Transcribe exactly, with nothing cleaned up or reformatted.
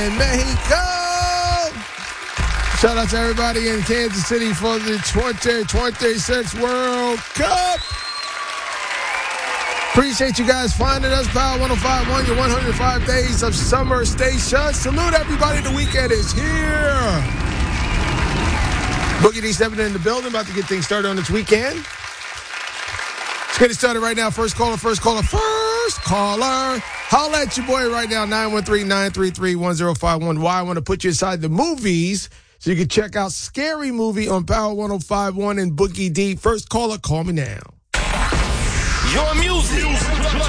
in Mexico. Shout out to everybody in Kansas City for the twenty twenty-six World Cup. Appreciate you guys finding us. Power one oh five point one, your one hundred five days of summer station. Salute everybody. The weekend is here. Boogie D seven in the building. About to get things started on this weekend. Let's get it started right now. First caller, first caller, first caller. Holla at your boy right now, nine one three, nine three three, one oh five one. Why I want to put you inside the movies so you can check out Scary Movie on Power one oh five point one and Boogie D. First caller, call me now. Your music